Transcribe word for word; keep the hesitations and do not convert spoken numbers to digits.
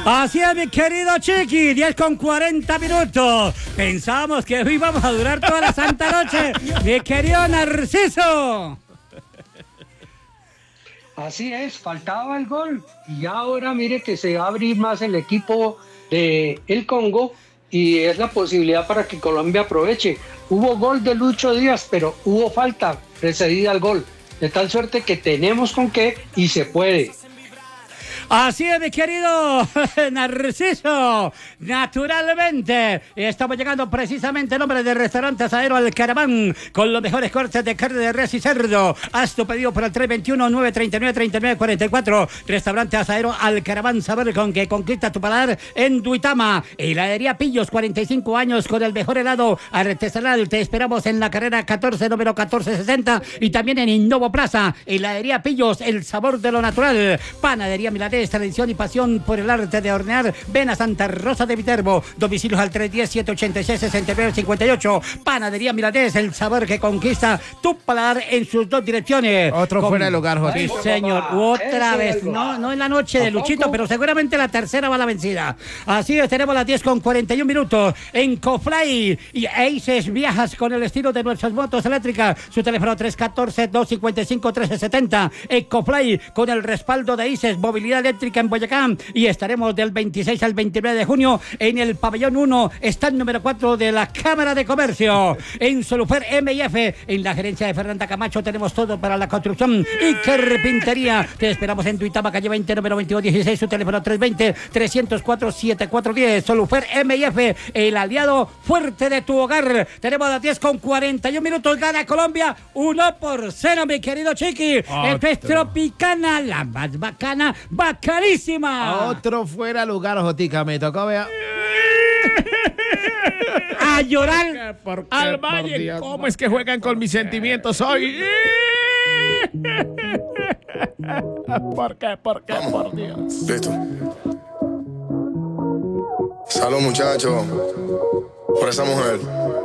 Así es, mi querido Chiqui, diez con cuarenta minutos. Pensábamos que hoy íbamos a durar toda la santa noche, mi querido Narciso. Así es, faltaba el gol y ahora mire que se va a abrir más el equipo de el Congo y es la posibilidad para que Colombia aproveche. Hubo gol de Lucho Díaz, pero hubo falta precedida al gol, de tal suerte que tenemos con qué y se puede. Así es, mi querido Narciso, naturalmente. Estamos llegando precisamente en nombre del restaurante Asadero Alcaraván, con los mejores cortes de carne de res y cerdo. Haz tu pedido por el tres dos uno, nueve tres nueve, tres nueve cuatro cuatro. Restaurante Asadero Alcaraván, saber con que conquista tu paladar en Duitama. Heladería Pillos, cuarenta y cinco años con el mejor helado artesanal. Te esperamos en la carrera catorce, número catorce sesenta, y también en Innovo Plaza. Heladería Pillos, el sabor de lo natural. Panadería Milanés, tradición y pasión por el arte de hornear. Ven a Santa Rosa de Viterbo. Domicilios al tres uno cero, siete ocho seis, seis nueve cinco ocho. Panadería Milanés, el sabor que conquista tu paladar en sus dos direcciones. Otro Con... fuera de lugar, José. Sí, señor. Otra vez. No, no en la noche de Luchito, pero seguramente la tercera va la vencida. Así es, tenemos las diez con cuarenta y un minutos. En Cofly y Aces viajas con el estilo de nuestras motos eléctricas. Su teléfono tres uno cuatro, dos cinco cinco, uno tres siete cero. Ecofly con el respaldo de Aces Movilidad Eléctrica en Boyacá, y estaremos del veintiséis al veintinueve de junio en el pabellón uno, stand número cuatro de la Cámara de Comercio. En Solufer M y F, en la gerencia de Fernanda Camacho, tenemos todo para la construcción y carpintería. Te esperamos en Duitama, calle veinte, número veintidós dieciséis, su teléfono tres dos cero, tres cero cuatro, siete cuatro uno cero. Solufer M y F, el aliado fuerte de tu hogar. Tenemos las diez con cuarenta y un minutos, gana Colombia uno por cero, mi querido Chiqui. Esto es Tropicana, la más bacana, bacanísima. Otro fuera de lugar, Jotica, me tocó, vea. A llorar ¿Por qué, al por Valle, Dios, ¿cómo es que juegan con mis sentimientos hoy? ¿Por qué? ¿Por qué? Por Dios. Listo. Salud, muchachos, por esa mujer.